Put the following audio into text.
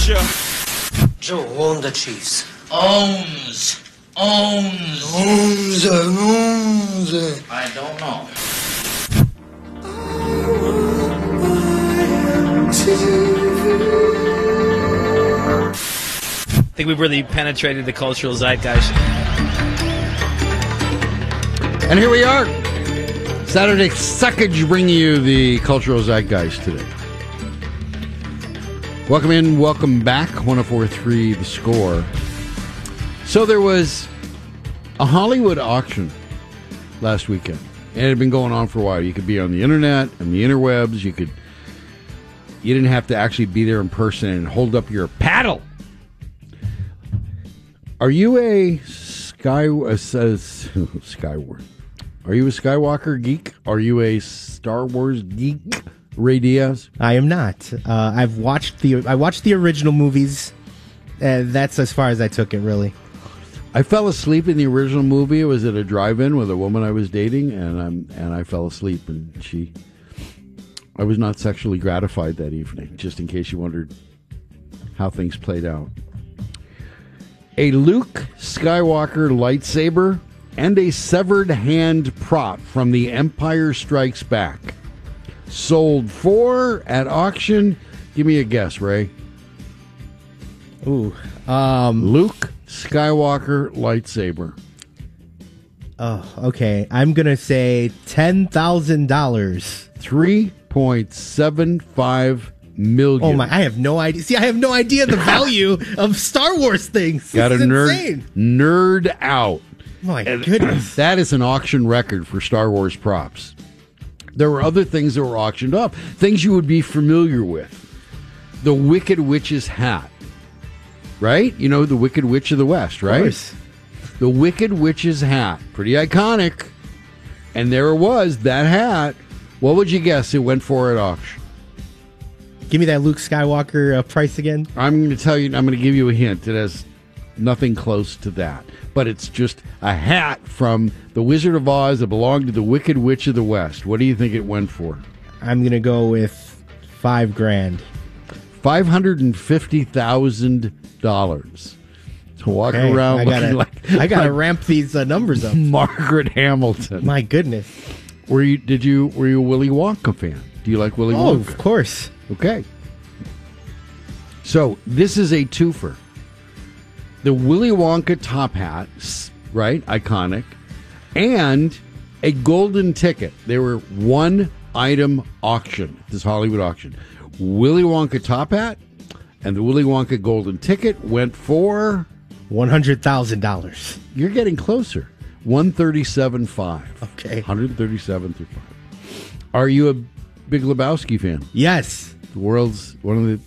future. Joe owned the Chiefs. Owns. Owns. I don't know. I think we've really penetrated the cultural zeitgeist. And here we are. Saturday Suckage bringing you the cultural zeitgeist today. Welcome in, welcome back. 104.3 The Score. So there was a Hollywood auction last weekend. And it had been going on for a while. You could be on the internet and the interwebs. You didn't have to actually be there in person and hold up your paddle. Are you a Skyward? Are you a Skywalker geek? Are you a Star Wars geek, Ray Diaz? I am not. I watched the original movies. That's as far as I took it, really. I fell asleep in the original movie. It was at a drive-in with a woman I was dating, and I fell asleep, and I was not sexually gratified that evening, just in case you wondered how things played out. A Luke Skywalker lightsaber and a severed hand prop from The Empire Strikes Back. Sold for at auction. Give me a guess, Ray. Ooh. Luke Skywalker lightsaber. Oh, okay. I'm going to say $10,000. $3.75 million. Oh, my. I have no idea. See, I have no idea the value of Star Wars things. Got this a is insane. nerd out. My goodness. That is an auction record for Star Wars props. There were other things that were auctioned off. Things you would be familiar with. The Wicked Witch's hat. Right? You know, the Wicked Witch of the West, right? Of course. The Wicked Witch's hat. Pretty iconic. And there it was, that hat. What would you guess it went for at auction? Give me that Luke Skywalker price again. I'm going to tell you, I'm going to give you a hint. It has nothing close to that. But it's just a hat from The Wizard of Oz that belonged to the Wicked Witch of the West. What do you think it went for? I'm going to go with $5,000. $550,000 to walk around looking like I gotta ramp these numbers up. Margaret Hamilton. My goodness. Were you a Willy Wonka fan? Do you like Willy Wonka? Oh, of course. Okay. So this is a twofer. The Willy Wonka top hat, right? Iconic. And a golden ticket. They were one item auction, this Hollywood auction. Willy Wonka top hat and the Willy Wonka golden ticket went for $100,000. You're getting closer. $137,500. Okay. $137,500. Are you a Big Lebowski fan? Yes. The world's one of the